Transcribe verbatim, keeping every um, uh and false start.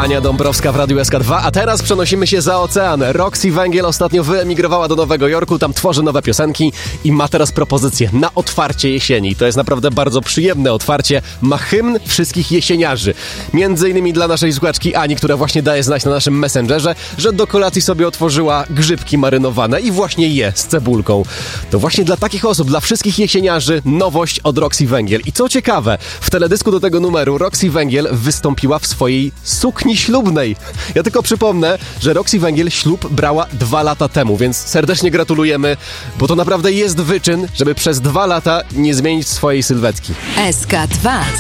Ania Dąbrowska w Radiu S K dwa, a teraz przenosimy się za ocean. Roxy Węgiel ostatnio wyemigrowała do Nowego Jorku, tam tworzy nowe piosenki i ma teraz propozycję na otwarcie jesieni. To jest naprawdę bardzo przyjemne otwarcie. Ma hymn wszystkich jesieniarzy. Między innymi dla naszej słuchaczki Ani, która właśnie daje znać na naszym Messengerze, że do kolacji sobie otworzyła grzybki marynowane i właśnie je z cebulką. To właśnie dla takich osób, dla wszystkich jesieniarzy nowość od Roxy Węgiel. I co ciekawe, w teledysku do tego numeru Roxy Węgiel wystąpiła w swojej sukni ślubnej. Ja tylko przypomnę, że Roxy Węgiel ślub brała dwa lata temu, więc serdecznie gratulujemy, bo to naprawdę jest wyczyn, żeby przez dwa lata nie zmienić swojej sylwetki. S K dwa.